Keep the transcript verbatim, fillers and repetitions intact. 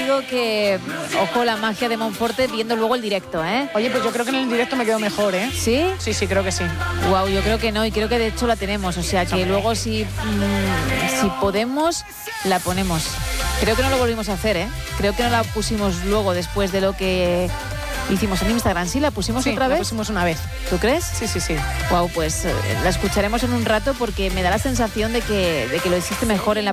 digo que, ojo, la magia de Monforte viendo luego el directo, ¿eh? Oye, pues yo creo que en el directo me quedo mejor, ¿eh? ¿Sí? Sí, sí, creo que sí. Wow, yo creo que no, y creo que de hecho la tenemos, o sea que Hombre. luego si, mmm, si podemos, la ponemos. Creo que no lo volvimos a hacer, ¿eh? Creo que no la pusimos luego después de lo que hicimos en Instagram. ¿Sí? ¿La pusimos Sí, otra la vez? pusimos una vez. ¿Tú crees? Sí, sí, sí. Wow, pues eh, la escucharemos en un rato porque me da la sensación de que, de que lo hiciste mejor en la